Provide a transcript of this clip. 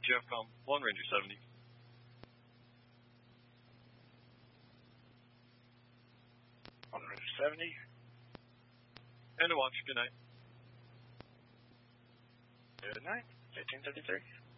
GFCOM 1 Ranger 70. Ranger 70. And a watch. Good night. Good night. 1833.